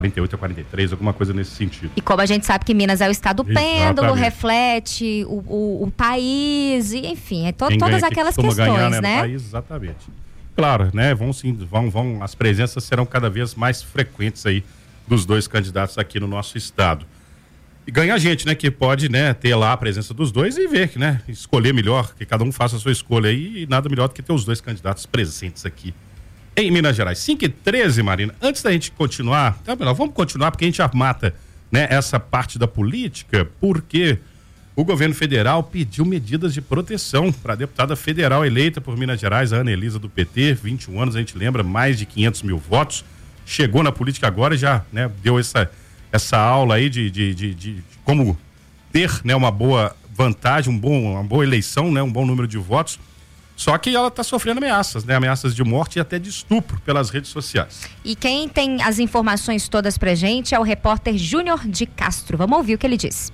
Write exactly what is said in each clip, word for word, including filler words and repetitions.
quarenta e oito a quarenta e três, alguma coisa nesse sentido. E como a gente sabe que Minas é o estado Exatamente. pêndulo, reflete o, o, o país, e, enfim, é to, Quem todas ganha, aquelas que questões, ganhar, né? né? No país, exatamente. Claro, né? Vão sim, vão, vão, as presenças serão cada vez mais frequentes aí dos dois candidatos aqui no nosso estado. E ganha a gente, né? Que pode, né, ter lá a presença dos dois e ver, né? Escolher melhor, que cada um faça a sua escolha aí, e nada melhor do que ter os dois candidatos presentes aqui em Minas Gerais. cinco e treze, Marina. Antes da gente continuar, tá melhor, vamos continuar, porque a gente já mata, né, essa parte da política, porque o governo federal pediu medidas de proteção para a deputada federal eleita por Minas Gerais, a Ana Elisa do P T, vinte e um anos, a gente lembra, mais de quinhentos mil votos, chegou na política agora e já, né, deu essa, essa aula aí de, de, de, de como ter, né, uma boa vantagem, um bom, uma boa eleição, né, um bom número de votos. Só que ela está sofrendo ameaças, né? Ameaças de morte e até de estupro pelas redes sociais. E quem tem as informações todas pra gente é o repórter Júnior de Castro. Vamos ouvir o que ele disse.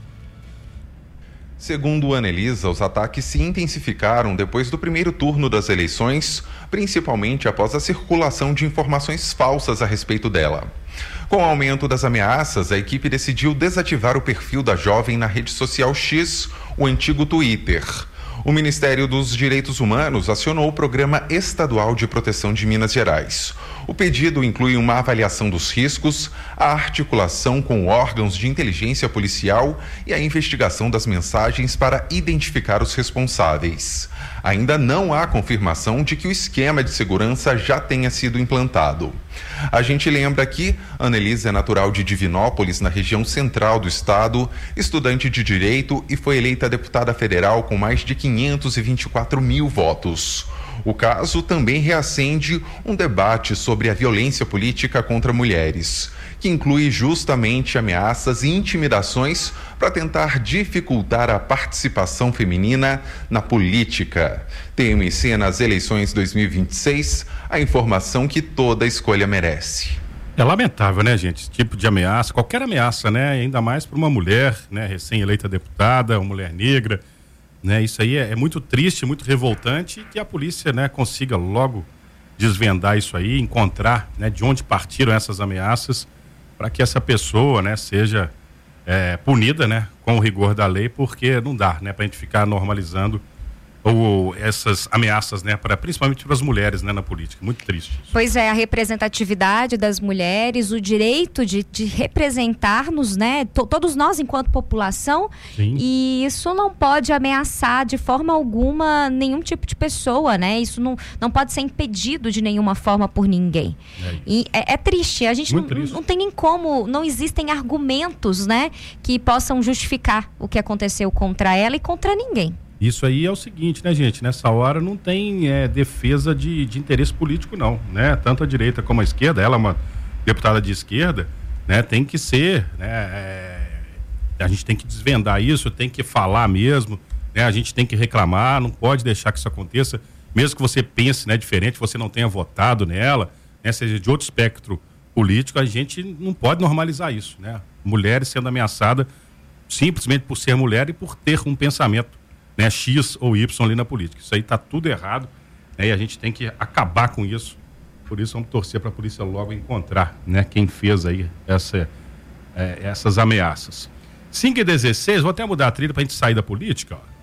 Segundo Ana Elisa, os ataques se intensificaram depois do primeiro turno das eleições, principalmente após a circulação de informações falsas a respeito dela. Com o aumento das ameaças, a equipe decidiu desativar o perfil da jovem na rede social X, o antigo Twitter. O Ministério dos Direitos Humanos acionou o Programa Estadual de Proteção de Minas Gerais. O pedido inclui uma avaliação dos riscos, a articulação com órgãos de inteligência policial e a investigação das mensagens para identificar os responsáveis. Ainda não há confirmação de que o esquema de segurança já tenha sido implantado. A gente lembra que Ana Elisa é natural de Divinópolis, na região central do estado, estudante de Direito e foi eleita deputada federal com mais de quinhentos e vinte e quatro mil votos. O caso também reacende um debate sobre a violência política contra mulheres, que inclui justamente ameaças e intimidações para tentar dificultar a participação feminina na política. Tem em cena nas eleições dois mil e vinte e seis a informação que toda escolha merece. É lamentável, né, gente? Esse tipo de ameaça, qualquer ameaça, né? Ainda mais para uma mulher, né, recém-eleita deputada, uma mulher negra, né? Isso aí é, é muito triste, muito revoltante, e que a polícia, né, consiga logo desvendar isso aí, encontrar, né, de onde partiram essas ameaças, para que essa pessoa, né, seja é, punida, né, com o rigor da lei, porque não dá, né, para a gente ficar normalizando ou essas ameaças, né, para principalmente para as mulheres, né, na política. Muito triste isso. Pois é, a representatividade das mulheres, o direito de, de representar-nos, né, to, todos nós enquanto população. Sim. E isso não pode ameaçar de forma alguma nenhum tipo de pessoa, né? Isso não, não pode ser impedido de nenhuma forma por ninguém. É, e é, é triste, a gente não, triste. não tem nem como, não existem argumentos, né, que possam justificar o que aconteceu contra ela e contra ninguém. Isso aí é o seguinte, né, gente? Nessa hora não tem é, defesa de, de interesse político, não, né? Tanto a direita como a esquerda, ela é uma deputada de esquerda, né? Tem que ser, né? É, a gente tem que desvendar isso, tem que falar mesmo, né? A gente tem que reclamar, não pode deixar que isso aconteça, mesmo que você pense, né, diferente, você não tenha votado nela, né? Seja de outro espectro político, a gente não pode normalizar isso, né? Mulheres sendo ameaçadas simplesmente por ser mulher e por ter um pensamento, né, X ou Y ali na política. Isso aí tá tudo errado, né, e a gente tem que acabar com isso. Por isso vamos torcer para a polícia logo encontrar, né, quem fez aí essa, é, essas ameaças. cinco e dezesseis, vou até mudar a trilha para a gente sair da política, ó.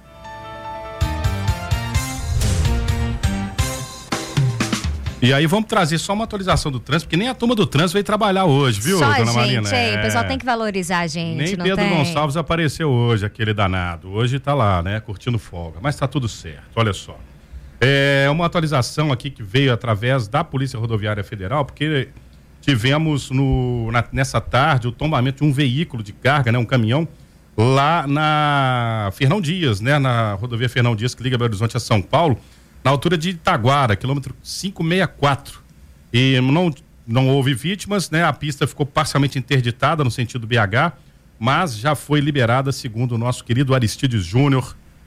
E aí vamos trazer só uma atualização do trânsito, porque nem a turma do trânsito veio trabalhar hoje, viu, só dona gente, Marina? Aí, é... o pessoal tem que valorizar a gente, nem não Pedro tem? Gonçalves apareceu hoje, aquele danado. Hoje tá lá, né, curtindo folga. Mas tá tudo certo, olha só. É uma atualização aqui que veio através da Polícia Rodoviária Federal, porque tivemos no, na, nessa tarde o tombamento de um veículo de carga, né, um caminhão, lá na Fernão Dias, né, na rodovia Fernão Dias, que liga Belo Horizonte a São Paulo, na altura de Itaguara, quilômetro quinhentos e sessenta e quatro. E não, não houve vítimas, né? A pista ficou parcialmente interditada no sentido B H, mas já foi liberada, segundo o nosso querido Aristides Júnior,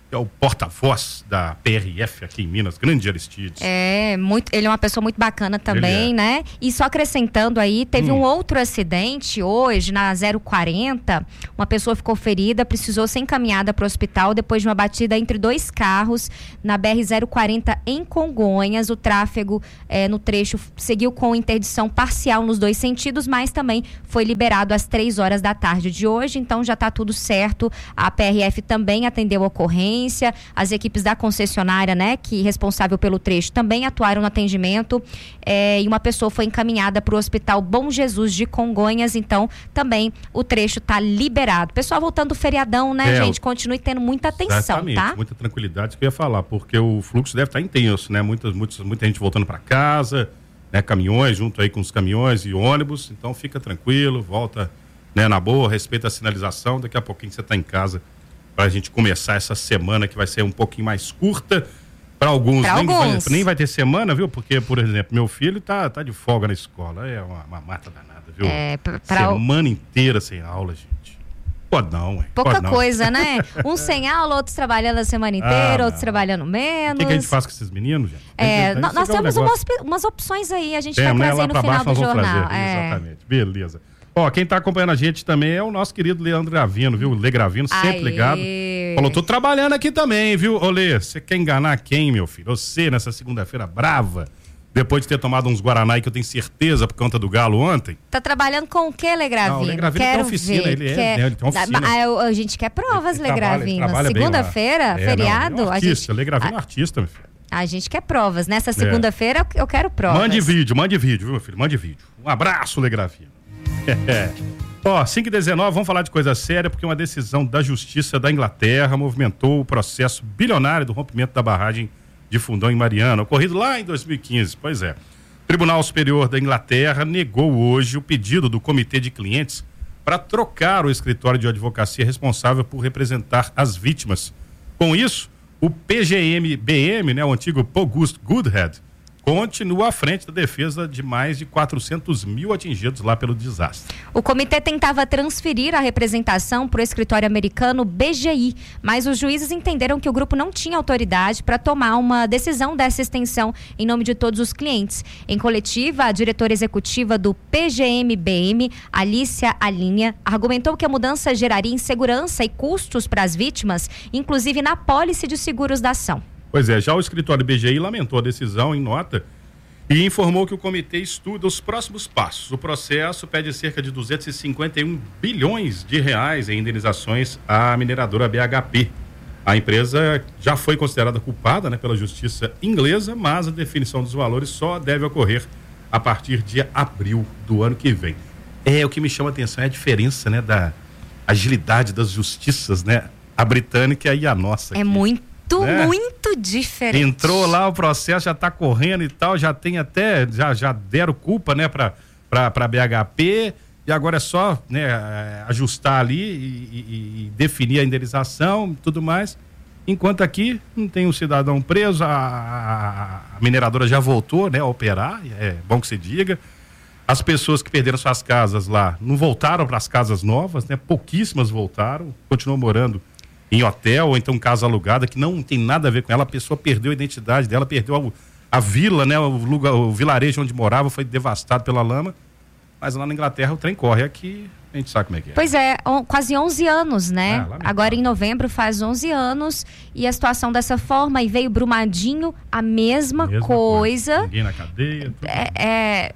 é o porta-voz da P R F aqui em Minas, grande Aristides. É, muito, ele é uma pessoa muito bacana também, é. né? E só acrescentando aí, teve hum. um outro acidente hoje na zero quarenta, uma pessoa ficou ferida, precisou ser encaminhada para o hospital depois de uma batida entre dois carros na B R zero quarenta em Congonhas. O tráfego é, no trecho seguiu com interdição parcial nos dois sentidos, mas também foi liberado às três horas da tarde de hoje, então já está tudo certo. A P R F também atendeu a ocorrência. As equipes da concessionária, né, que responsável pelo trecho, também atuaram no atendimento, é, e uma pessoa foi encaminhada para o Hospital Bom Jesus de Congonhas, então também o trecho está liberado. Pessoal, voltando do feriadão, né, é, gente? Continue tendo muita atenção, exatamente, tá? Muita tranquilidade, isso que eu ia falar, porque o fluxo deve estar intenso, né? Muitas, muitas, muita gente voltando para casa, né? Caminhões, junto aí com os caminhões e ônibus, então fica tranquilo, volta, né, na boa, respeita a sinalização, daqui a pouquinho você está em casa para a gente começar essa semana que vai ser um pouquinho mais curta. Para alguns, pra nem, alguns. Vai, nem vai ter semana, viu? Porque, por exemplo, meu filho tá, tá de folga na escola. É uma, uma mata danada, viu? É, pra, pra semana o... inteira sem aula, gente. Pode não, ué. Pouca Pode não. coisa, né? Uns sem aula, outros trabalhando a semana inteira, ah, outros trabalhando menos. O que, que a gente faz com esses meninos, gente? É, que, nós, nós temos um umas, umas opções aí, a gente Tem, vai né? trazer Lá no pra final baixo, do jornal. Trazer, é. Exatamente, beleza. Ó, quem tá acompanhando a gente também é o nosso querido Leandro Gravino, viu? Lê Gravino, sempre Aê. ligado. Falou, tô trabalhando aqui também, viu? Ô, Lê, você quer enganar quem, meu filho? Você, nessa segunda-feira brava, depois de ter tomado uns Guaraná que eu tenho certeza por conta do Galo ontem. Tá trabalhando com o que, Lê Gravino? Não, o Lê Gravino tem oficina, ver, ele, quer... é, ele tem oficina. A, a gente quer provas, Lê Gravino. Segunda-feira, é, feriado. Não, é um artista, a gente... Lê Gravino é um artista, meu filho. A gente quer provas. Nessa segunda-feira é. eu quero provas. Mande vídeo, mande vídeo, viu, meu filho? Mande vídeo. Um abraço, Lê Gravino. Ó, cinco e dezenove, vamos falar de coisa séria, porque uma decisão da Justiça da Inglaterra movimentou o processo bilionário do rompimento da barragem de Fundão em Mariana, ocorrido lá em dois mil e quinze. Pois é. O Tribunal Superior da Inglaterra negou hoje o pedido do Comitê de Clientes para trocar o escritório de advocacia responsável por representar as vítimas. Com isso, o P G M B M, né, o antigo Pogost Goodhead, continua à frente da defesa de mais de quatrocentos mil atingidos lá pelo desastre. O comitê tentava transferir a representação para o escritório americano B G I, mas os juízes entenderam que o grupo não tinha autoridade para tomar uma decisão dessa extensão em nome de todos os clientes. Em coletiva, a diretora executiva do P G M B M, Alicia Alinha, argumentou que a mudança geraria insegurança e custos para as vítimas, inclusive na pólice de seguros da ação. Pois é, já o escritório B G I lamentou a decisão em nota e informou que o comitê estuda os próximos passos. O processo pede cerca de duzentos e cinquenta e um bilhões de reais em indenizações à mineradora B H P. A empresa já foi considerada culpada, né, pela justiça inglesa, mas a definição dos valores só deve ocorrer a partir de abril do ano que vem. É, o que me chama a atenção é a diferença, né, da agilidade das justiças, né, a britânica e a nossa. É aqui. muito Muito, né? muito diferente. Entrou lá, o processo já está correndo e tal, já tem até, já, já deram culpa, né, para para B H P, e agora é só, né, ajustar ali e, e, e definir a indenização e tudo mais. Enquanto aqui não tem um cidadão preso, a, a, a mineradora já voltou, né, a operar, é bom que se diga. As pessoas que perderam suas casas lá não voltaram para as casas novas, né, pouquíssimas voltaram, continuam morando em hotel ou então casa alugada, que não tem nada a ver com ela. A pessoa perdeu a identidade dela, perdeu a, a vila, né, o, lugar, o vilarejo onde morava foi devastado pela lama, mas lá na Inglaterra o trem corre. Aqui a gente sabe como é que é. Pois é, on, quase onze anos, né? É, agora em novembro faz onze anos e a situação dessa forma, e veio Brumadinho, a mesma, mesma coisa. coisa. Ninguém na cadeia. Tudo é, é,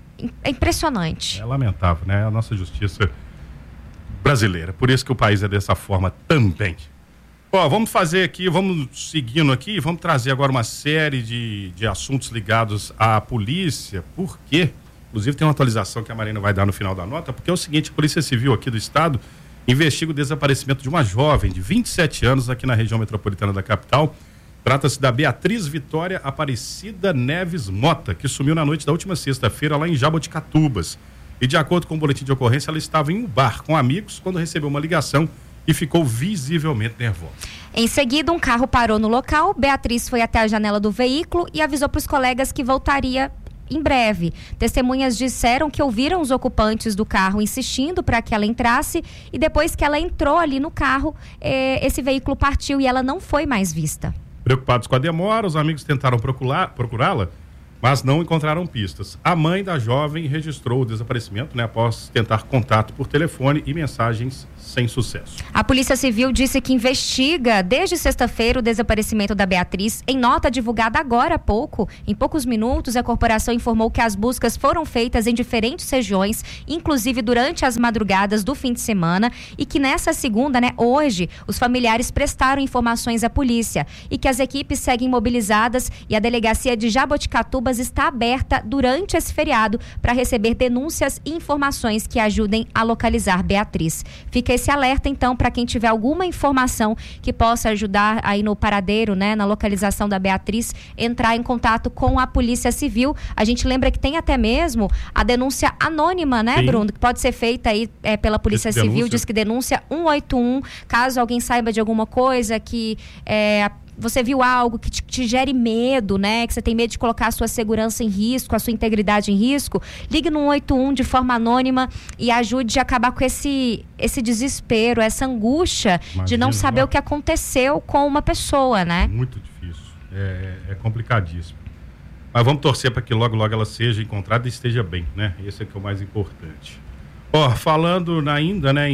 é impressionante. É lamentável, né? A nossa justiça brasileira. Por isso que o país é dessa forma também. Ó, vamos fazer aqui, vamos seguindo aqui, vamos trazer agora uma série de, de assuntos ligados à polícia. Por quê? Inclusive tem uma atualização que a Marina vai dar no final da nota, porque é o seguinte: a Polícia Civil aqui do estado investiga o desaparecimento de uma jovem de vinte e sete anos aqui na região metropolitana da capital. Trata-se da Beatriz Vitória Aparecida Neves Mota, que sumiu na noite da última sexta-feira lá em Jaboticatubas. E de acordo com o boletim de ocorrência, ela estava em um bar com amigos quando recebeu uma ligação e ficou visivelmente nervosa. Em seguida, um carro parou no local. Beatriz foi até a janela do veículo e avisou para os colegas que voltaria em breve. Testemunhas disseram que ouviram os ocupantes do carro insistindo para que ela entrasse e depois que ela entrou ali no carro, eh, esse veículo partiu e ela não foi mais vista. Preocupados com a demora, os amigos tentaram procurar, procurá-la, mas não encontraram pistas. A mãe da jovem registrou o desaparecimento, né, após tentar contato por telefone e mensagens sem sucesso. A Polícia Civil disse que investiga desde sexta-feira o desaparecimento da Beatriz. Em nota divulgada agora há pouco, em poucos minutos, a corporação informou que as buscas foram feitas em diferentes regiões, inclusive durante as madrugadas do fim de semana, e que nessa segunda, né, hoje, os familiares prestaram informações à polícia e que as equipes seguem mobilizadas e a delegacia de Jaboticatubas está aberta durante esse feriado para receber denúncias e informações que ajudem a localizar Beatriz. Fica esse alerta, então, para quem tiver alguma informação que possa ajudar aí no paradeiro, né, na localização da Beatriz, entrar em contato com a Polícia Civil. A gente lembra que tem até mesmo a denúncia anônima, né, Sim. Bruno, que pode ser feita aí é, pela Polícia Disque Civil, denúncia. Diz que denúncia um oito um, caso alguém saiba de alguma coisa que é, você viu algo que te, te gere medo, né? Que você tem medo de colocar a sua segurança em risco, a sua integridade em risco, ligue no um oito um de forma anônima e ajude a acabar com esse, esse desespero, essa angústia Imagina, de não saber não. o que aconteceu com uma pessoa, né? Muito difícil, é, é complicadíssimo. Mas vamos torcer para que logo, logo ela seja encontrada e esteja bem, né? Esse é que é o mais importante. Ó, falando na, ainda, né,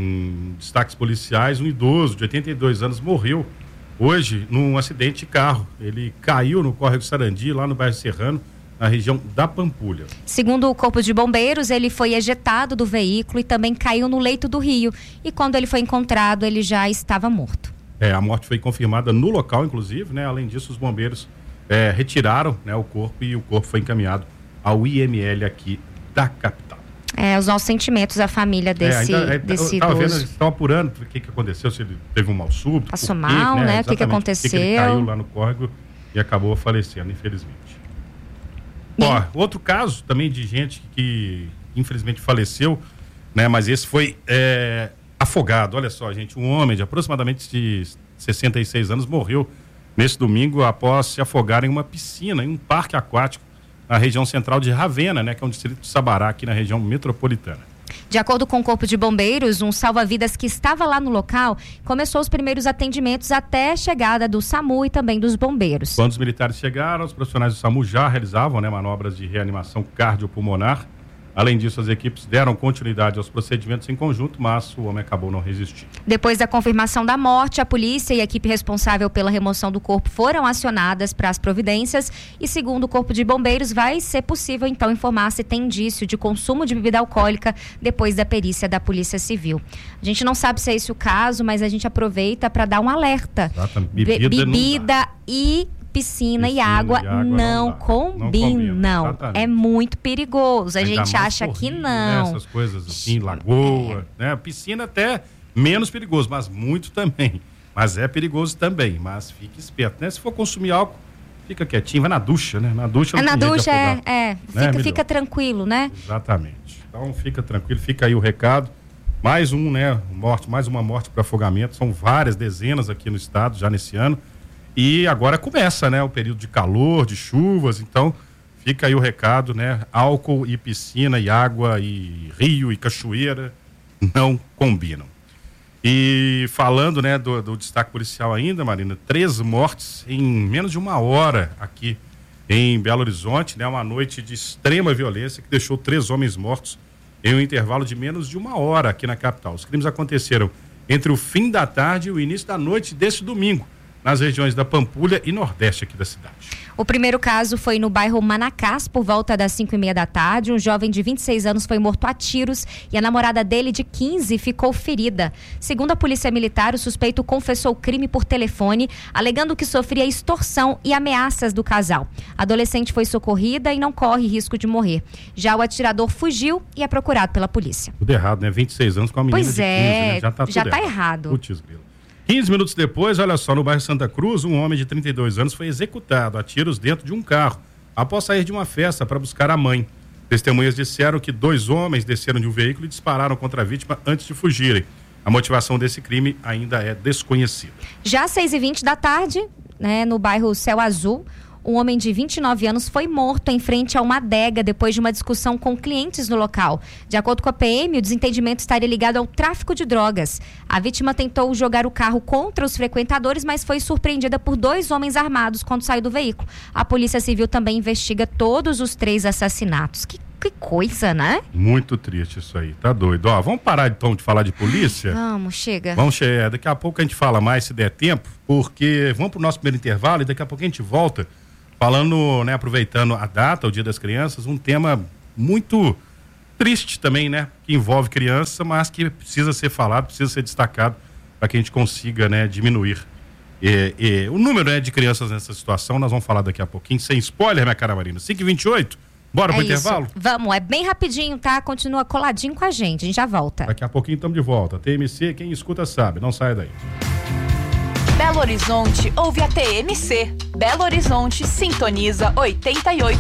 em destaques policiais, um idoso de oitenta e dois anos morreu hoje num acidente de carro. Ele caiu no córrego Sarandi, lá no bairro Serrano, na região da Pampulha. Segundo o Corpo de Bombeiros, ele foi ejetado do veículo e também caiu no leito do rio. E quando ele foi encontrado, ele já estava morto. É, a morte foi confirmada no local, inclusive, né? Além disso, os bombeiros é, retiraram, né, o corpo e o corpo foi encaminhado ao I M L aqui da capital. É, os nossos sentimentos à família desse, é, ainda, é, desse eu idoso. Vendo, eles estão apurando o que, que aconteceu, se ele teve um mal súbito. Passou mal, né? O que, que aconteceu. Que ele caiu lá no córrego e acabou falecendo, infelizmente. Ó, outro caso também de gente que infelizmente faleceu, né? Mas esse foi é, afogado. Olha só, gente, um homem de aproximadamente de sessenta e seis anos morreu nesse domingo após se afogar em uma piscina, em um parque aquático na região central de Ravena, né, que é um distrito de Sabará, aqui na região metropolitana. De acordo com o Corpo de Bombeiros, um salva-vidas que estava lá no local começou os primeiros atendimentos até a chegada do SAMU e também dos bombeiros. Quando os militares chegaram, os profissionais do SAMU já realizavam, né, manobras de reanimação cardiopulmonar. Além disso, as equipes deram continuidade aos procedimentos em conjunto, mas o homem acabou não resistindo. Depois da confirmação da morte, a polícia e a equipe responsável pela remoção do corpo foram acionadas para as providências e, segundo o Corpo de Bombeiros, vai ser possível então informar se tem indício de consumo de bebida alcoólica depois da perícia da Polícia Civil. A gente não sabe se é esse o caso, mas a gente aproveita para dar um alerta. Exatamente. Bebida, Be- bebida e Piscina, piscina e água, e água não, não combinam. Não combina, é muito perigoso. A Ainda gente acha que não. Né? Essas coisas assim, lagoa, é. né? Piscina até menos perigoso, mas muito também. Mas é perigoso também, mas fique esperto, né? Se for consumir álcool, fica quietinho, vai na ducha, né? Na ducha, é, na ducha é, é, né? fica, fica tranquilo, né? Exatamente. Então fica tranquilo, fica aí o recado. Mais um, né? Morte, mais uma morte por afogamento. São várias dezenas aqui no estado já nesse ano. E agora começa, né, o período de calor, de chuvas, então fica aí o recado, né, álcool e piscina e água e rio e cachoeira não combinam. E falando, né, do, do destaque policial ainda, Marina, três mortes em menos de uma hora aqui em Belo Horizonte, né, uma noite de extrema violência que deixou três homens mortos em um intervalo de menos de uma hora aqui na capital. Os crimes aconteceram entre o fim da tarde e o início da noite deste domingo, nas regiões da Pampulha e Nordeste aqui da cidade. O primeiro caso foi no bairro Manacás, por volta das cinco e meia da tarde. Um jovem de vinte e seis anos foi morto a tiros e a namorada dele, de quinze, ficou ferida. Segundo a polícia militar, o suspeito confessou o crime por telefone, alegando que sofria extorsão e ameaças do casal. A adolescente foi socorrida e não corre risco de morrer. Já o atirador fugiu e é procurado pela polícia. Tudo errado, né? vinte e seis anos com a menina pois de quinze, é, né? Já tá, tudo já tá errado. errado. Putz, grilo. quinze minutos depois, olha só, no bairro Santa Cruz, um homem de trinta e dois anos foi executado a tiros dentro de um carro, após sair de uma festa para buscar a mãe. Testemunhas disseram que dois homens desceram de um veículo e dispararam contra a vítima antes de fugirem. A motivação desse crime ainda é desconhecida. Já às seis e vinte da tarde, né, no bairro Céu Azul, Um homem de vinte e nove anos foi morto em frente a uma adega depois de uma discussão com clientes no local. De acordo com a P M, o desentendimento estaria ligado ao tráfico de drogas. A vítima tentou jogar o carro contra os frequentadores, mas foi surpreendida por dois homens armados quando saiu do veículo. A Polícia Civil também investiga todos os três assassinatos. Que, que coisa, né? Muito triste isso aí, tá doido. Ó, vamos parar então de falar de polícia? Vamos, chega. Vamos, chegar. Daqui a pouco a gente fala mais, se der tempo, porque vamos pro nosso primeiro intervalo e daqui a pouco a gente volta falando, né, aproveitando a data, o Dia das Crianças, um tema muito triste também, né, que envolve criança, mas que precisa ser falado, precisa ser destacado para que a gente consiga, né, diminuir e, e, o número, né, de crianças nessa situação. Nós vamos falar daqui a pouquinho, sem spoiler, minha cara Marina. cinco e vinte e oito, bora pro é intervalo? Vamos, é bem rapidinho, tá? Continua coladinho com a gente, a gente já volta. Daqui a pouquinho estamos de volta. T M C, quem escuta sabe, não saia daí. Belo Horizonte ouve a T M C. Belo Horizonte sintoniza oitenta e oito.